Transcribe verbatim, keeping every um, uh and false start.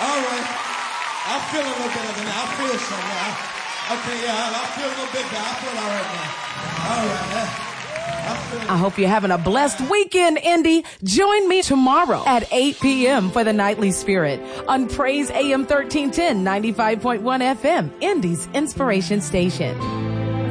All right. I feel a little better than that. I feel something now. Okay, yeah, I feel a little bit better. I feel all right now. All right, yeah. I hope you're having a blessed weekend, Indy. Join me tomorrow at eight p.m. for the Nightly Spirit on Praise A M thirteen ten, ninety-five point one F M, Indy's Inspiration Station.